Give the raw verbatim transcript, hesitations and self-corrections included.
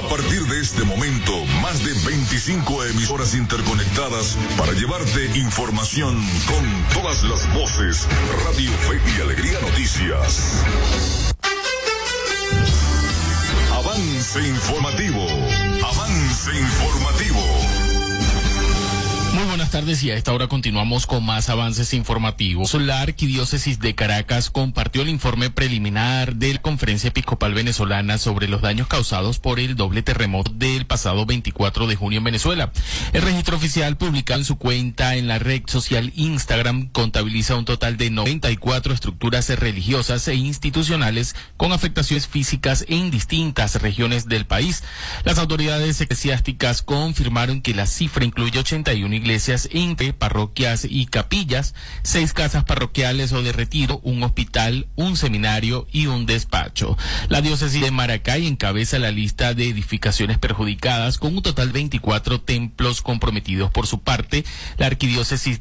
A partir de este momento, más de veinticinco emisoras interconectadas para llevarte información con todas las voces. Radio Fe y Alegría Noticias. Avance informativo. Avance informativo. Muy buenas tardes y a esta hora continuamos con más avances informativos. La Arquidiócesis de Caracas compartió el informe preliminar de la Conferencia Episcopal Venezolana sobre los daños causados por el doble terremoto del pasado veinticuatro de junio en Venezuela. El registro oficial publicado en su cuenta en la red social Instagram contabiliza un total de noventa y cuatro estructuras religiosas e institucionales con afectaciones físicas en distintas regiones del país. Las autoridades eclesiásticas confirmaron que la cifra incluye ochenta y una iglesias, entre parroquias y capillas, seis casas parroquiales o de retiro, un hospital, un seminario y un despacho. La diócesis de Maracay encabeza la lista de edificaciones perjudicadas con un total de veinticuatro templos comprometidos. Por su parte, la arquidiócesis